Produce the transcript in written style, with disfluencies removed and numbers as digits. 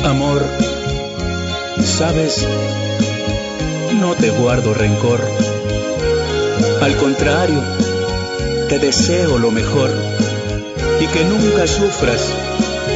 Amor, sabes, no te guardo rencor. Al contrario, te deseo lo mejor y que nunca sufras